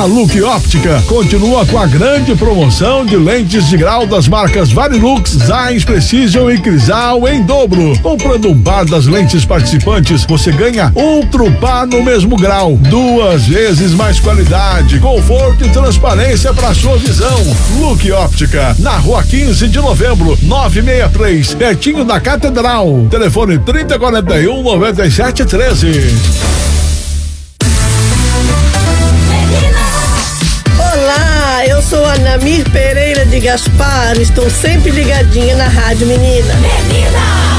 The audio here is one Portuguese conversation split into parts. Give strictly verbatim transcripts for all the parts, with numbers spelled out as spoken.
A Look Óptica continua com a grande promoção de lentes de grau das marcas Varilux, Zeiss Precision e Crisal em dobro. Comprando um par das lentes participantes, você ganha outro par no mesmo grau. Duas vezes mais qualidade, conforto e transparência para sua visão. Look Óptica, na rua quinze de novembro, novecentos e sessenta e três, pertinho da Catedral. Telefone trinta e quarenta e um, noventa e sete treze. Olá, eu sou a Namir Pereira de Gaspar, estou sempre ligadinha na Rádio Menina. Menina!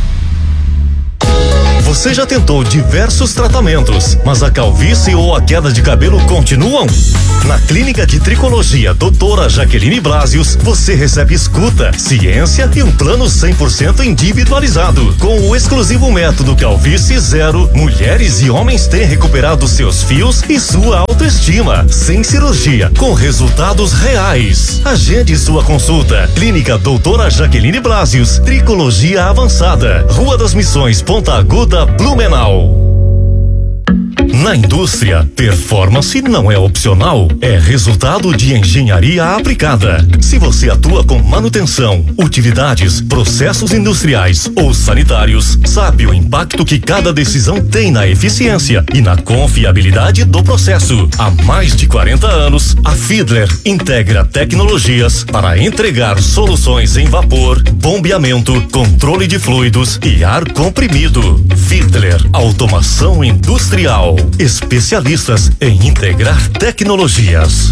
Você já tentou diversos tratamentos, mas a calvície ou a queda de cabelo continuam? Na Clínica de Tricologia Doutora Jaqueline Blasius, você recebe escuta, ciência e um plano cem por cento individualizado. Com o exclusivo método Calvície Zero, mulheres e homens têm recuperado seus fios e sua autoestima, sem cirurgia, com resultados reais. Agende sua consulta. Clínica Doutora Jaqueline Blasius, Tricologia Avançada, Rua das Missões, Ponta Aguda, Blumenau. Na indústria, performance não é opcional, é resultado de engenharia aplicada. Se você atua com manutenção, utilidades, processos industriais ou sanitários, sabe o impacto que cada decisão tem na eficiência e na confiabilidade do processo. Há mais de quarenta anos, a Fiedler integra tecnologias para entregar soluções em vapor, bombeamento, controle de fluidos e ar comprimido. Fiedler, automação industrial. Especialistas em integrar tecnologias.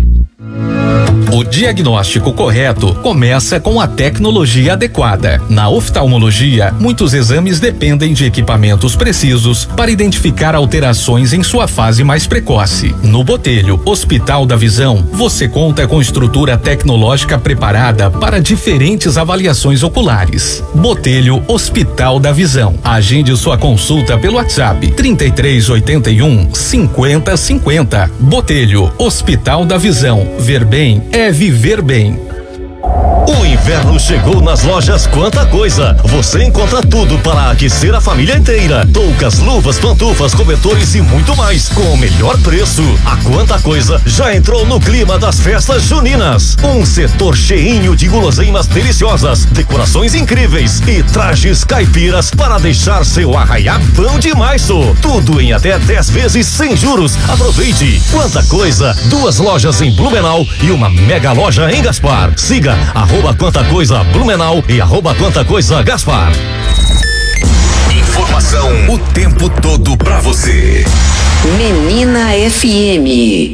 O diagnóstico correto começa com a tecnologia adequada. Na oftalmologia, muitos exames dependem de equipamentos precisos para identificar alterações em sua fase mais precoce. No Botelho Hospital da Visão, você conta com estrutura tecnológica preparada para diferentes avaliações oculares. Botelho Hospital da Visão. Agende sua consulta pelo WhatsApp trinta e três, oitenta e um, cinquenta, cinquenta. Botelho Hospital da Visão. Ver bem é viver bem. O inverno chegou nas lojas Quanta Coisa. Você encontra tudo para aquecer a família inteira. Toucas, luvas, pantufas, cobertores e muito mais com o melhor preço. A Quanta Coisa já entrou no clima das festas juninas. Um setor cheinho de guloseimas deliciosas, decorações incríveis e trajes caipiras para deixar seu arraiá bom demais. Tudo em até dez vezes sem juros. Aproveite. Quanta Coisa, duas lojas em Blumenau e uma mega loja em Gaspar. Siga arroba Quanta Coisa Blumenau e arroba Quanta Coisa Gaspar. Informação o tempo todo pra você. Menina F M.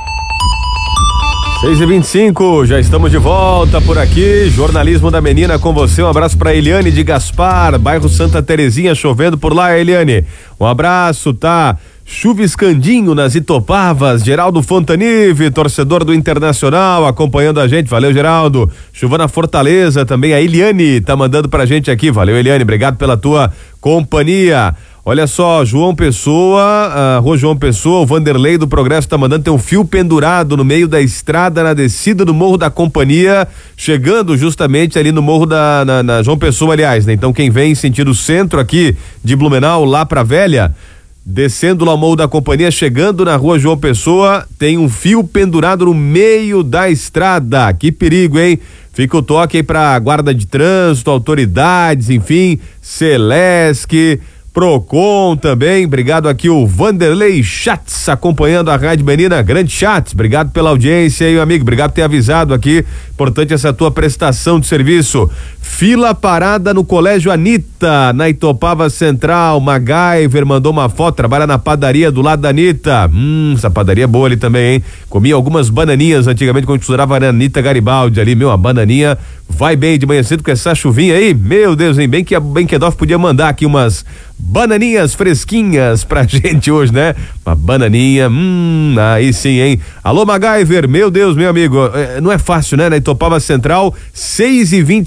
seis e vinte e cinco, já estamos de volta por aqui. Jornalismo da Menina com você. Um abraço pra Eliane de Gaspar, bairro Santa Terezinha, chovendo por lá, Eliane. Um abraço, tá? Chuviscandinho nas Itopavas, Geraldo Fontanive, torcedor do Internacional, acompanhando a gente, valeu Geraldo. Chuva na Fortaleza também, a Eliane tá mandando pra gente aqui, valeu Eliane, obrigado pela tua companhia. Olha só, João Pessoa, a rua João Pessoa, o Vanderlei do Progresso tá mandando, tem um fio pendurado no meio da estrada na descida do Morro da Companhia, chegando justamente ali no Morro da, na, na João Pessoa, aliás, né? Então quem vem sentido centro aqui de Blumenau, lá pra Velha, descendo lá o Morro da Companhia, chegando na rua João Pessoa, tem um fio pendurado no meio da estrada. Que perigo, hein? Fica o toque aí pra guarda de trânsito, autoridades, enfim, Celesc, Procon também. Obrigado aqui o Vanderlei Schatz acompanhando a Rádio Menina. Grande Schatz, obrigado pela audiência aí, amigo. Obrigado por ter avisado aqui. Importante essa tua prestação de serviço. Fila parada no Colégio Anitta, na Itopava Central. MacGyver mandou uma foto, trabalha na padaria do lado da Anitta. Hum, essa padaria é boa ali também, hein? Comia algumas bananinhas antigamente quando estudava na Anitta Garibaldi ali, meu, a bananinha vai bem de manhã cedo com essa chuvinha aí, meu Deus, hein? Bem que a Benquedorf podia mandar aqui umas bananinhas fresquinhas pra gente hoje, né? Uma bananinha, hum, aí sim, hein? Alô, MacGyver, meu Deus, meu amigo, é, não é fácil, né? Na Itopava Central, seis e vinte e sete agora.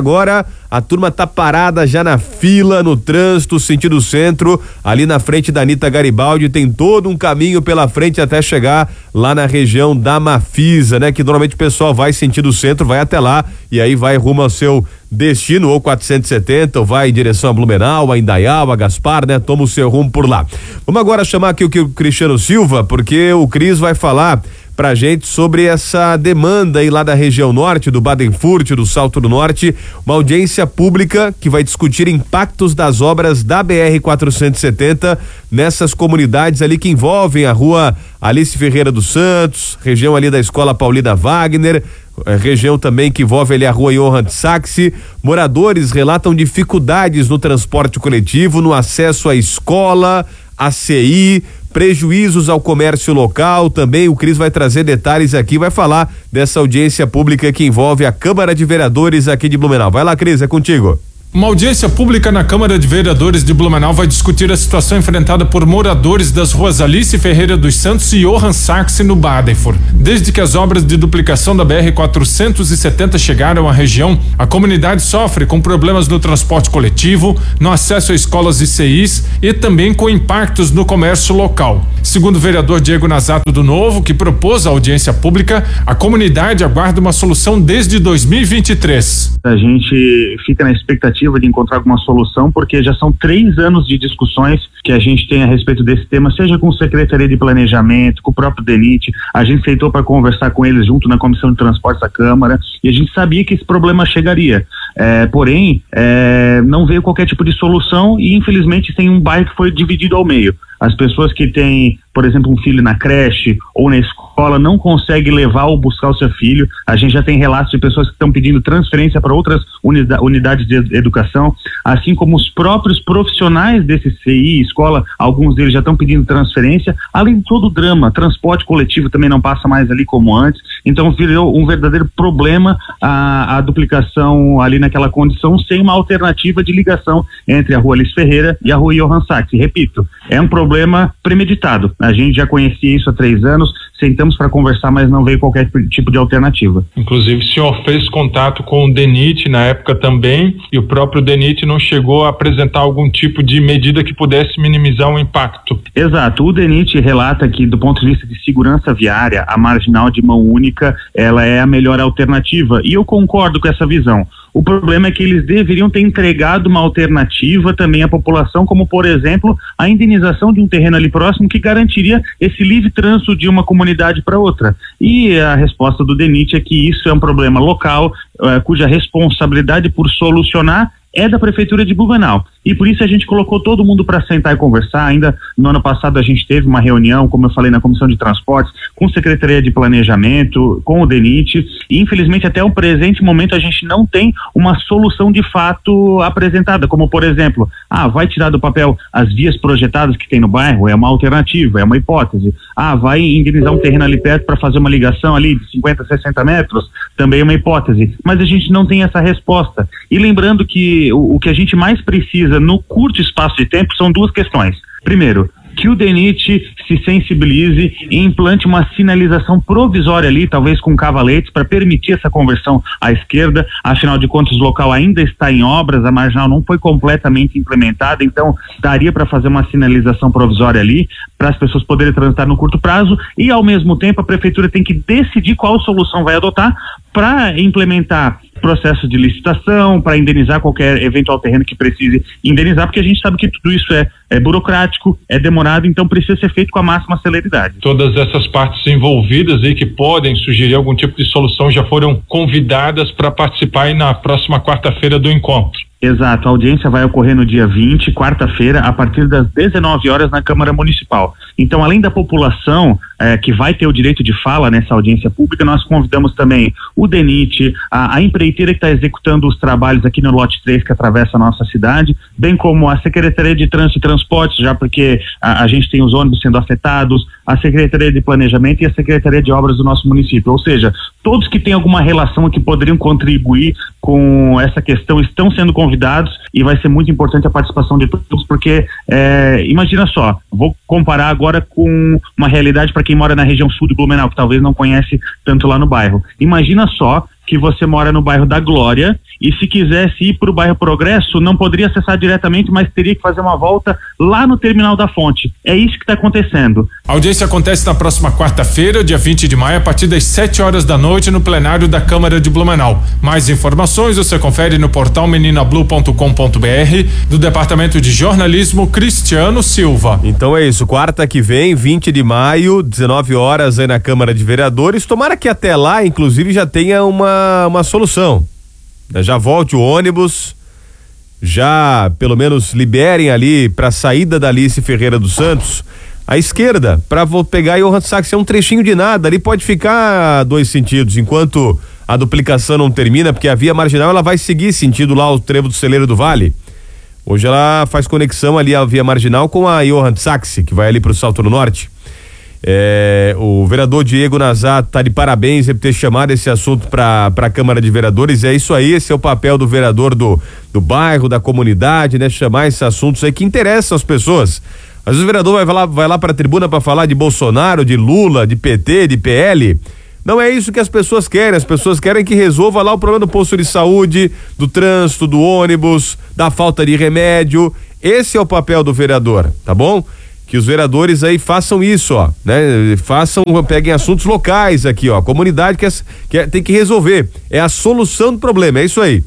agora a turma tá parada já na fila, no trânsito, sentido centro, ali na frente da Anita Garibaldi, tem todo um caminho pela frente até chegar lá na região da Mafisa, né? Que normalmente o pessoal vai sentido centro, vai até lá e aí vai rumo ao seu destino, ou quatrocentos e setenta, ou vai em direção a Blumenau, a Indaial, a Gaspar, né? Toma o seu rumo por lá. Vamos agora chamar aqui o, o Cristiano Silva, porque o Cris vai falar pra gente sobre essa demanda aí lá da região norte, do Badenfurt, do Salto do Norte, uma audiência pública que vai discutir impactos das obras da B R quatrocentos e setenta nessas comunidades ali que envolvem a rua Alice Ferreira dos Santos, região ali da Escola Paulina Wagner, região também que envolve ali a rua Johann Sachs. Moradores relatam dificuldades no transporte coletivo, no acesso à escola, à C I, prejuízos ao comércio local. Também o Cris vai trazer detalhes aqui, vai falar dessa audiência pública que envolve a Câmara de Vereadores aqui de Blumenau. Vai lá, Cris, é contigo. Uma audiência pública na Câmara de Vereadores de Blumenau vai discutir a situação enfrentada por moradores das ruas Alice Ferreira dos Santos e Johann Sachs no Badenfurt. Desde que as obras de duplicação da B R quatrocentos e setenta chegaram à região, a comunidade sofre com problemas no transporte coletivo, no acesso a escolas e C Is e também com impactos no comércio local. Segundo o vereador Diego Nazato do Novo, que propôs a audiência pública, a comunidade aguarda uma solução desde dois mil e vinte e três. A gente fica na expectativa de encontrar alguma solução, porque já são três anos de discussões que a gente tem a respeito desse tema, seja com a Secretaria de Planejamento, com o próprio DENIT. A gente sentou para conversar com eles junto na Comissão de Transportes da Câmara e a gente sabia que esse problema chegaria. É, porém, é, não veio qualquer tipo de solução e infelizmente tem um bairro que foi dividido ao meio. As pessoas que têm, por exemplo, um filho na creche ou na escola não conseguem levar ou buscar o seu filho. A gente já tem relatos de pessoas que estão pedindo transferência para outras unida- unidades de educação, assim como os próprios profissionais desse C I, escola, alguns deles já estão pedindo transferência, além de todo o drama. Transporte coletivo também não passa mais ali como antes, então virou um verdadeiro problema a, a duplicação ali naquela condição, sem uma alternativa de ligação entre a rua Alice Ferreira e a rua Johann Sachs. E repito, é um problema problema premeditado. A gente já conhecia isso há três anos, sentamos para conversar, mas não veio qualquer tipo de alternativa. Inclusive, o senhor fez contato com o DENIT na época também, e o próprio DENIT não chegou a apresentar algum tipo de medida que pudesse minimizar o impacto. Exato. O DENIT relata que, do ponto de vista de segurança viária, a marginal de mão única, ela é a melhor alternativa, e eu concordo com essa visão. O problema é que eles deveriam ter entregado uma alternativa também à população, como, por exemplo, a indenização de um terreno ali próximo que garantiria esse livre trânsito de uma comunidade para outra. E a resposta do DENIT é que isso é um problema local, uh, cuja responsabilidade por solucionar é da Prefeitura de Blumenau. E por isso a gente colocou todo mundo para sentar e conversar. Ainda no ano passado a gente teve uma reunião, como eu falei, na Comissão de Transportes, com a Secretaria de Planejamento, com o DENIT, e infelizmente até o presente momento a gente não tem uma solução de fato apresentada, como por exemplo, ah, vai tirar do papel as vias projetadas que tem no bairro, é uma alternativa, é uma hipótese. Ah, vai indenizar um terreno ali perto para fazer uma ligação ali de cinquenta, sessenta metros, também é uma hipótese. Mas a gente não tem essa resposta. E lembrando que o, o que a gente mais precisa no curto espaço de tempo são duas questões. Primeiro, que o DENIT se sensibilize e implante uma sinalização provisória ali, talvez com cavaletes, para permitir essa conversão à esquerda. Afinal de contas, o local ainda está em obras, a marginal não foi completamente implementada, então daria para fazer uma sinalização provisória ali, para as pessoas poderem transitar no curto prazo, e ao mesmo tempo a Prefeitura tem que decidir qual solução vai adotar para implementar processo de licitação, para indenizar qualquer eventual terreno que precise indenizar, porque a gente sabe que tudo isso é, é burocrático, é demorado, então precisa ser feito com a máxima celeridade. Todas essas partes envolvidas aí que podem sugerir algum tipo de solução já foram convidadas para participar aí na próxima quarta-feira do encontro. Exato, a audiência vai ocorrer no dia vinte, quarta-feira, a partir das dezenove horas na Câmara Municipal. Então, além da população eh, que vai ter o direito de fala nessa audiência pública, nós convidamos também o DENIT, a, a empreiteira que está executando os trabalhos aqui no lote três que atravessa a nossa cidade, bem como a Secretaria de Trânsito e Transportes, já porque a, a gente tem os ônibus sendo afetados, a Secretaria de Planejamento e a Secretaria de Obras do nosso município. Ou seja, todos que têm alguma relação que poderiam contribuir com essa questão estão sendo convidados, e vai ser muito importante a participação de todos, porque é, imagina só, vou comparar agora com uma realidade para quem mora na região sul de Blumenau, que talvez não conhece tanto lá no bairro. Imagina só que você mora no bairro da Glória e se quisesse ir para o bairro Progresso, não poderia acessar diretamente, mas teria que fazer uma volta lá no terminal da Fonte. É isso que está acontecendo. A audiência acontece na próxima quarta-feira, dia vinte de maio, a partir das sete horas da noite, no plenário da Câmara de Blumenau. Mais informações você confere no portal menina blue ponto com ponto b r do Departamento de Jornalismo Cristiano Silva. Então é isso, quarta que vem, vinte de maio, dezenove horas aí na Câmara de Vereadores. Tomara que até lá, inclusive, já tenha uma, uma solução. Já volte o ônibus, já pelo menos liberem ali para a saída da Alice Ferreira dos Santos à esquerda, para vou pegar Johann Sachs, é um trechinho de nada, ali pode ficar dois sentidos, enquanto a duplicação não termina, porque a via marginal ela vai seguir sentido lá o trevo do Celeiro do Vale. Hoje ela faz conexão ali a via marginal com a Johann Sachs, que vai ali para o Salto no Norte. É, o vereador Diego Nazato tá de parabéns por ter chamado esse assunto para para a Câmara de Vereadores. É isso aí, esse é o papel do vereador do, do bairro, da comunidade, né? Chamar esses assuntos aí que interessam as pessoas. Às vezes o vereador vai lá, vai lá para a tribuna para falar de Bolsonaro, de Lula, de P T, de P L. Não é isso que as pessoas querem. As pessoas querem que resolva lá o problema do posto de saúde, do trânsito, do ônibus, da falta de remédio. Esse é o papel do vereador, tá bom? Que os vereadores aí façam isso, ó, né? Façam, peguem assuntos locais aqui, ó. A comunidade que, é, que é, tem que resolver. É a solução do problema, é isso aí.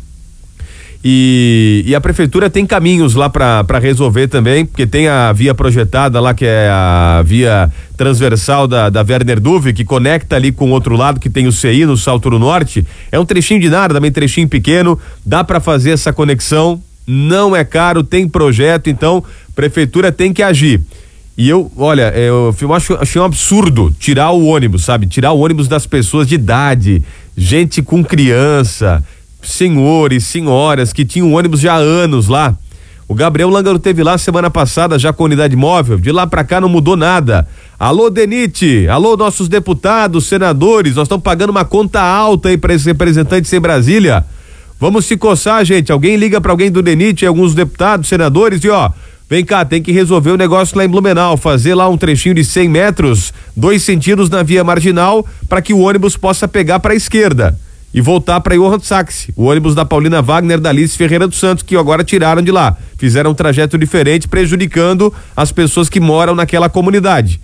E, e a prefeitura tem caminhos lá para resolver também, porque tem a via projetada lá, que é a via transversal da, da Werner Duve, que conecta ali com o outro lado, que tem o C I no Salto do Norte. É um trechinho de nada, também trechinho pequeno, dá para fazer essa conexão, não é caro, tem projeto, então prefeitura tem que agir. E eu, olha, eu, eu acho, achei um absurdo tirar o ônibus, sabe? Tirar o ônibus das pessoas de idade, gente com criança, senhores, senhoras que tinham ônibus já há anos lá. O Gabriel Langaro teve lá semana passada já com a unidade móvel, de lá pra cá não mudou nada. Alô, Denite, alô, nossos deputados, senadores, nós estamos pagando uma conta alta aí para esses representantes em Brasília. Vamos se coçar, gente. Alguém liga para alguém do Denite, alguns deputados, senadores, e ó, vem cá, tem que resolver o negócio lá em Blumenau, fazer lá um trechinho de cem metros, dois sentidos na via marginal, para que o ônibus possa pegar para a esquerda e voltar para Johann Sachs, o ônibus da Paulina Wagner, da Alice Ferreira dos Santos, que agora tiraram de lá, fizeram um trajeto diferente, prejudicando as pessoas que moram naquela comunidade.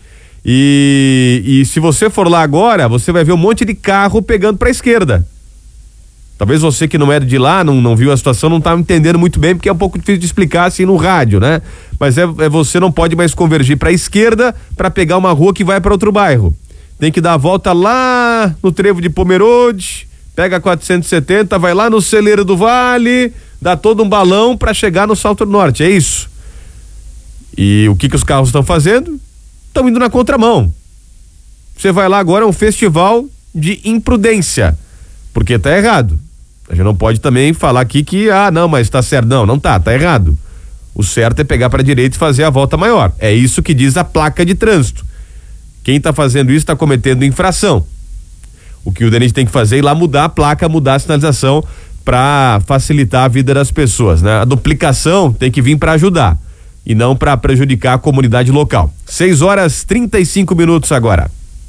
E, e se você for lá agora, você vai ver um monte de carro pegando para a esquerda. Talvez você que não é de lá, não, não viu a situação, não tá entendendo muito bem, porque é um pouco difícil de explicar assim no rádio, né? Mas é, é você não pode mais convergir para a esquerda para pegar uma rua que vai para outro bairro. Tem que dar a volta lá no trevo de Pomerode, pega quatrocentos e setenta, vai lá no Celeiro do Vale, dá todo um balão para chegar no Salto do Norte, é isso. E o que que os carros estão fazendo? Estão indo na contramão. Você vai lá agora, é um festival de imprudência, porque tá errado. A gente não pode também falar aqui que, ah, não, mas tá certo. Não, não tá, tá errado. O certo é pegar pra direita e fazer a volta maior. É isso que diz a placa de trânsito. Quem tá fazendo isso tá cometendo infração. O que o Denise tem que fazer é ir lá mudar a placa, mudar a sinalização pra facilitar a vida das pessoas, né? A duplicação tem que vir pra ajudar e não pra prejudicar a comunidade local. seis horas trinta e cinco minutos agora.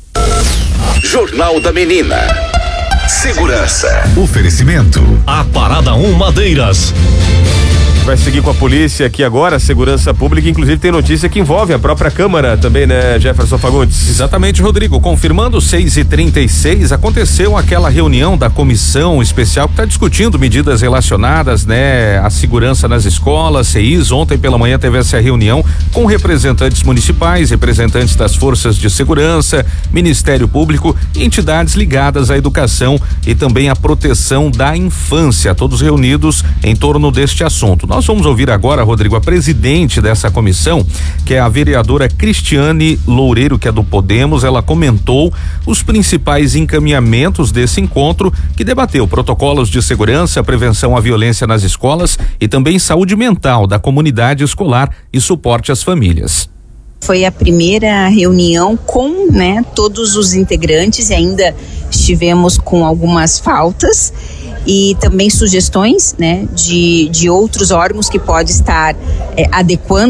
Jornal da Menina. Segurança. Oferecimento. A Parada um Madeiras. Vai seguir com a polícia aqui agora, segurança pública, inclusive tem notícia que envolve a própria Câmara também, né, Jefferson Fagundes? Exatamente, Rodrigo, confirmando seis e trinta e seis, aconteceu aquela reunião da comissão especial que está discutindo medidas relacionadas, né, à segurança nas escolas, C Is. Ontem pela manhã teve essa reunião com representantes municipais, representantes das forças de segurança, Ministério Público, entidades ligadas à educação e também à proteção da infância, todos reunidos em torno deste assunto. Nós vamos ouvir agora, Rodrigo, a presidente dessa comissão, que é a vereadora Cristiane Loureiro, que é do Podemos. Ela comentou os principais encaminhamentos desse encontro, que debateu protocolos de segurança, prevenção à violência nas escolas e também saúde mental da comunidade escolar e suporte às famílias. Foi a primeira reunião com, né, todos os integrantes e ainda estivemos com algumas faltas e também sugestões, né, de, de outros órgãos que pode estar é, adequando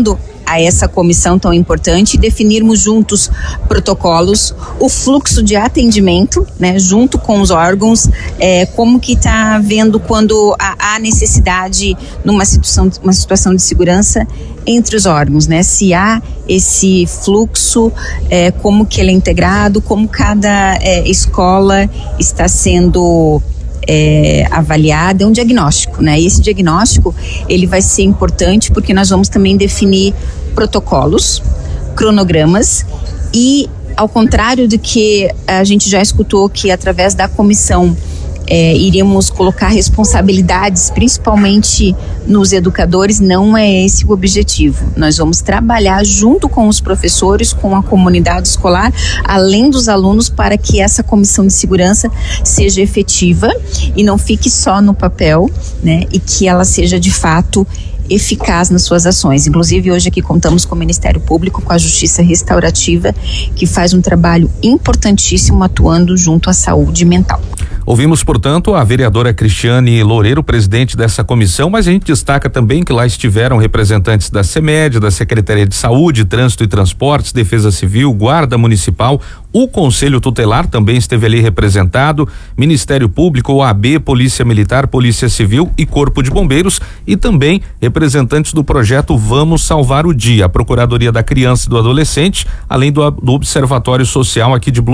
a essa comissão tão importante e definirmos juntos protocolos, o fluxo de atendimento, né, junto com os órgãos, é, como que está vendo quando há, há necessidade numa situação, uma situação de segurança entre os órgãos, né? Se há esse fluxo, é, como que ele é integrado, como cada é, escola está sendo É, avaliada, é um diagnóstico, né? E esse diagnóstico, ele vai ser importante porque nós vamos também definir protocolos, cronogramas e, ao contrário do que a gente já escutou que através da comissão É, iríamos colocar responsabilidades principalmente nos educadores, não é esse o objetivo. Nós vamos trabalhar junto com os professores, com a comunidade escolar, além dos alunos, para que essa comissão de segurança seja efetiva e não fique só no papel, né? E que ela seja de fato eficaz nas suas ações. Inclusive, hoje aqui contamos com o Ministério Público, com a Justiça Restaurativa, que faz um trabalho importantíssimo atuando junto à saúde mental. Ouvimos, portanto, a vereadora Cristiane Loureiro, presidente dessa comissão, mas a gente destaca também que lá estiveram representantes da CEMED, da Secretaria de Saúde, Trânsito e Transportes, Defesa Civil, Guarda Municipal, o Conselho Tutelar também esteve ali representado, Ministério Público, O A B, Polícia Militar, Polícia Civil e Corpo de Bombeiros, e também representantes do projeto Vamos Salvar o Dia, a Procuradoria da Criança e do Adolescente, além do, do Observatório Social aqui de Blumenau.